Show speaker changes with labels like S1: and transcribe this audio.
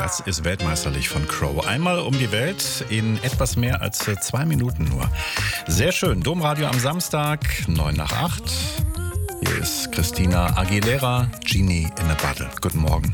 S1: Das ist weltmeisterlich von Crow. Einmal um die Welt in etwas mehr als 2 Minuten nur. Sehr schön. Domradio am Samstag, 7:55. Hier ist Christina Aguilera, Genie in a Bottle. Guten Morgen.